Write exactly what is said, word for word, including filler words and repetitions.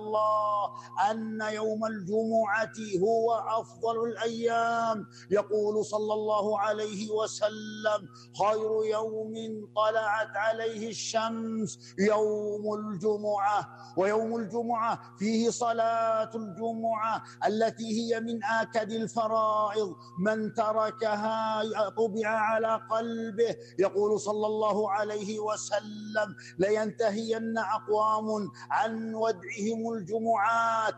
الله أن يوم الجمعة هو أفضل الأيام. يقول صلى الله عليه وسلم: خير يوم طلعت عليه الشمس يوم الجمعة. ويوم الجمعة فيه صلاة الجمعة التي هي من آكد الفرائض، من تركها طبع على قلبه. يقول صلى الله عليه وسلم: لينتهين أقوام عن ودعهم الجمعات